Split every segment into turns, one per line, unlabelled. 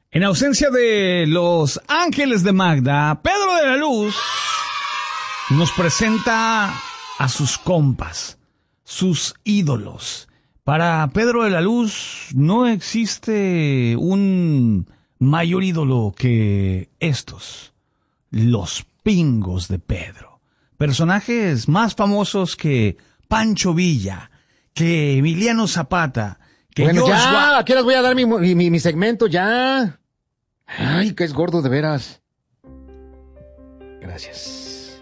En ausencia de los Ángeles de Magda, Pedro de la Luz nos presenta a sus compas, sus ídolos. Para Pedro de la Luz no existe un mayor ídolo que estos, los Pingos de Pedro. Personajes más famosos que Pancho Villa, que Emiliano Zapata, que
bueno,
George
ya, aquí les voy a dar mi segmento, ya. Ay, que es gordo de veras. Gracias.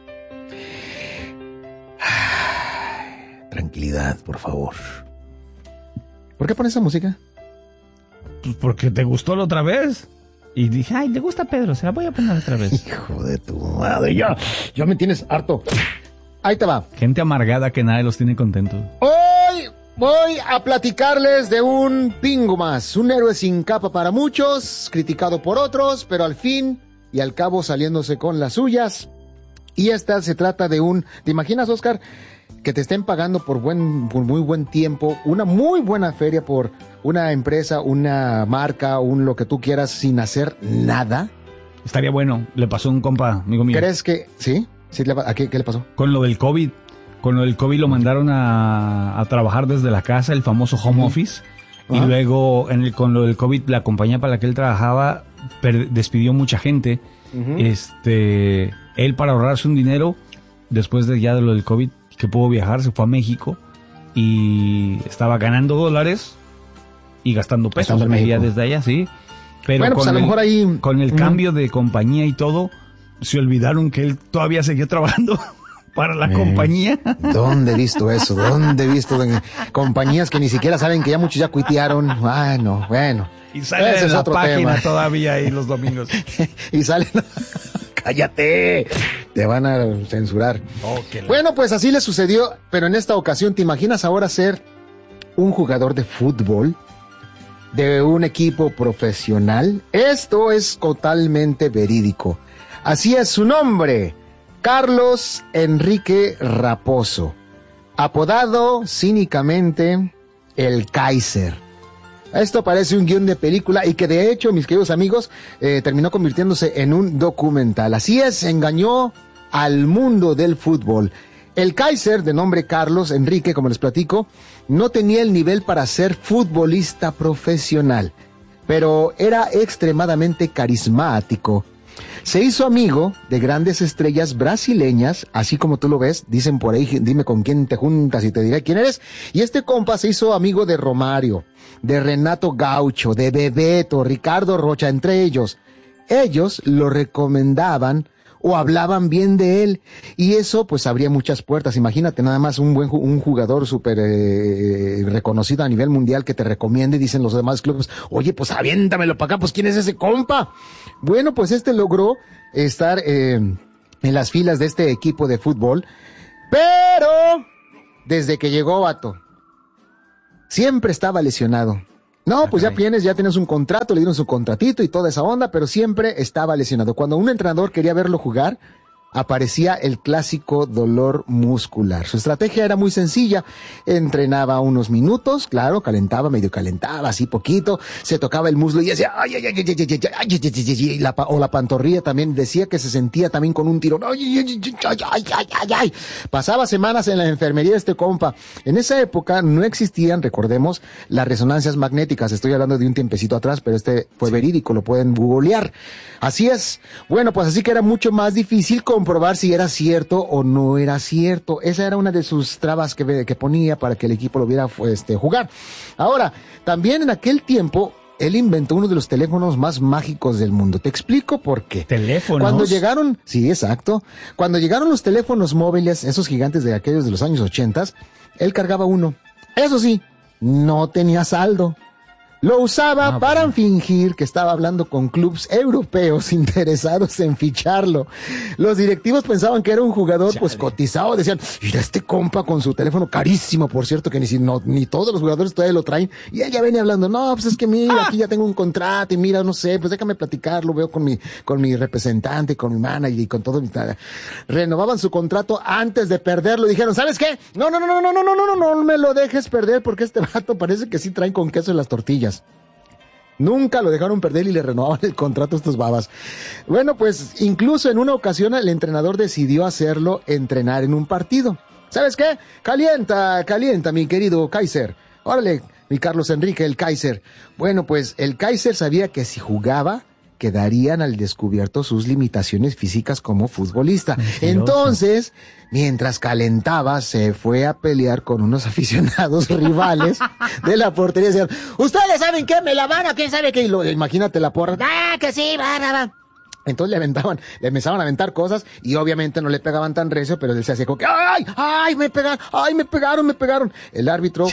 Ay, tranquilidad, por favor. ¿Por qué pones esa música?
Pues porque te gustó la otra vez. Y dije, ay, le gusta a Pedro, se la voy a poner otra vez.
Hijo de tu madre, ya me tienes harto. Ahí te va.
Gente amargada que nadie los tiene contentos.
Hoy voy a platicarles de un pingo más, un héroe sin capa para muchos, criticado por otros, pero al fin y al cabo saliéndose con las suyas. Y esta se trata de ¿te imaginas, Oscar, que te estén pagando por muy buen tiempo, una muy buena feria por una empresa, una marca, lo que tú quieras sin hacer nada?
Estaría bueno, le pasó a un compa, amigo mío.
¿Crees que sí? ¿Qué le pasó?
Con lo del COVID. Con lo del COVID lo mandaron a trabajar desde la casa, el famoso home office. Y luego, con lo del COVID, la compañía para la que él trabajaba despidió mucha gente. Él, para ahorrarse un dinero, después de lo del COVID, que pudo viajar, se fue a México y estaba ganando dólares y gastando pesos. Medía desde allá, sí. Pero
bueno, pues a lo mejor ahí...
con el cambio de compañía y todo, se olvidaron que él todavía seguía trabajando para la compañía.
¿Dónde he visto eso? ¿Dónde he visto compañías que ni siquiera saben que ya muchos ya cuitearon? Bueno.
Y sale de la página todavía ahí los domingos.
Y salen... ¡Cállate! Te van a censurar. Bueno, pues así le sucedió, pero en esta ocasión, ¿te imaginas ahora ser un jugador de fútbol de un equipo profesional? Esto es totalmente verídico. Así es su nombre, Carlos Enrique Raposo, apodado cínicamente el Kaiser. Esto parece un guión de película y que de hecho, mis queridos amigos, terminó convirtiéndose en un documental. Así es, engañó al mundo del fútbol. El Kaiser, de nombre Carlos Enrique, como les platico, no tenía el nivel para ser futbolista profesional, pero era extremadamente carismático. Se hizo amigo de grandes estrellas brasileñas, así como tú lo ves, dicen por ahí, dime con quién te juntas y te diré quién eres. Y este compa se hizo amigo de Romario, de Renato Gaucho, de Bebeto, Ricardo Rocha, entre ellos. Ellos lo recomendaban o hablaban bien de él, y eso pues abría muchas puertas. Imagínate nada más un jugador súper reconocido a nivel mundial que te recomiende, dicen los demás clubes, oye, pues aviéntamelo para acá, pues ¿quién es ese compa? Bueno, pues logró estar en las filas de este equipo de fútbol, pero desde que llegó, vato, siempre estaba lesionado. No, pues ya tienes un contrato, le dieron su contratito y toda esa onda, pero siempre estaba lesionado. Cuando un entrenador quería verlo jugar, aparecía el clásico dolor muscular. Su estrategia era muy sencilla. Entrenaba unos minutos, claro, medio calentaba, así poquito, se tocaba el muslo y decía, o la pantorrilla también, decía que se sentía también con un tirón, ay. Pasaba semanas en la enfermería de este compa. En esa época no existían, recordemos, las resonancias magnéticas. Estoy hablando de un tiempecito atrás, pero fue verídico, lo pueden googlear. Así es. Bueno, pues así que era mucho más difícil comprobar si era cierto o no era cierto. Esa era una de sus trabas que ponía para que el equipo lo viera jugar. Ahora, también en aquel tiempo, él inventó uno de los teléfonos más mágicos del mundo. Te explico por qué.
¿Teléfonos?
Cuando llegaron, sí, exacto. Cuando llegaron los teléfonos móviles, esos gigantes de aquellos de los años 80, él cargaba uno. Eso sí, no tenía saldo. Lo usaba para fingir que estaba hablando con clubes europeos interesados en ficharlo. Los directivos pensaban que era un jugador cotizado. Decían, mira este compa con su teléfono carísimo, por cierto, que ni todos los jugadores todavía lo traen. Y ella venía hablando, no, pues es que mira, aquí ya tengo un contrato y mira, no sé, pues déjame platicarlo, veo con mi representante, con mi manager y con todo. Renovaban su contrato antes de perderlo y dijeron, ¿sabes qué? No me lo dejes perder porque este vato parece que sí trae con queso en las tortillas. Nunca lo dejaron perder y le renovaban el contrato a estos babas. Bueno, pues incluso en una ocasión el entrenador decidió hacerlo entrenar en un partido. ¿Sabes qué? Calienta, mi querido Kaiser. Órale, mi Carlos Enrique, el Kaiser. Bueno, pues el Kaiser sabía que si jugaba, quedarían al descubierto sus limitaciones físicas como futbolista. Mentiroso. Entonces, mientras calentaba, se fue a pelear con unos aficionados rivales de la portería. Decían, ¿ustedes saben qué? ¿Me la van a? ¿Quién sabe qué? Y imagínate la porra. ¡Ah, que sí! Va! Entonces le empezaban a aventar cosas y obviamente no le pegaban tan recio, pero él se hacía como que ¡ay, me pegaron! El árbitro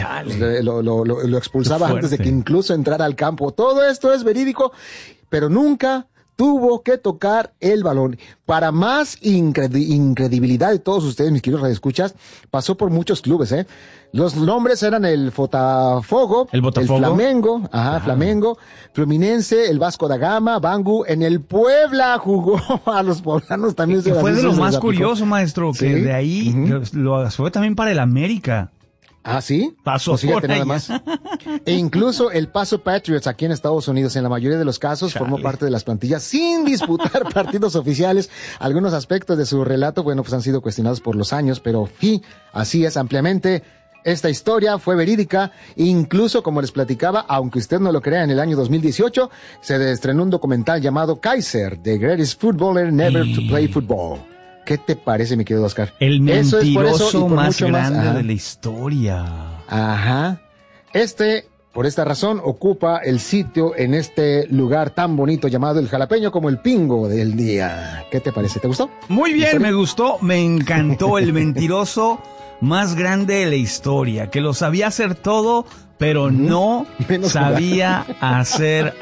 lo expulsaba antes de que incluso entrara al campo. Todo esto es verídico, pero nunca tuvo que tocar el balón. Para más incredibilidad de todos ustedes, mis queridos radioescuchas, pasó por muchos clubes, ¿eh? Los nombres eran el Botafogo, el Flamengo, Flamengo, Fluminense, el Vasco da Gama, Bangu, en el Puebla jugó a los poblanos también.
Que fue de lo más curioso, maestro, que de ahí lo fue también para el América.
¿Ah, sí?
Pasó por
nada más. E incluso el Paso Patriots aquí en Estados Unidos, en la mayoría de los casos, formó parte de las plantillas sin disputar partidos oficiales. Algunos aspectos de su relato, bueno, pues han sido cuestionados por los años, pero sí, así es ampliamente. Esta historia fue verídica, incluso como les platicaba, aunque usted no lo crea, en el año 2018 se estrenó un documental llamado Kaiser, The Greatest Footballer Never to Play Football. ¿Qué te parece, mi querido Oscar?
El mentiroso más grande de la historia.
Ajá. Por esta razón, ocupa el sitio en este lugar tan bonito llamado el Jalapeño como el pingo del día. ¿Qué te parece? ¿Te gustó?
Muy bien, me gustó, me encantó el mentiroso más grande de la historia, que lo sabía hacer todo, pero no sabía hacer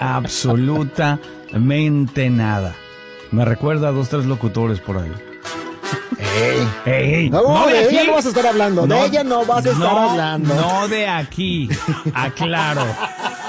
absolutamente nada. Me recuerda a 2, 3 locutores por ahí.
¡Ey! No, de ella no vas a estar hablando. De ella no vas a estar hablando.
No de aquí. Aclaro.